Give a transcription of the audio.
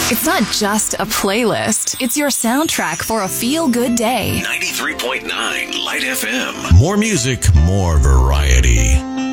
It's not just a playlist. It's your soundtrack for a feel-good day. 93.9 Light FM. More music, more variety.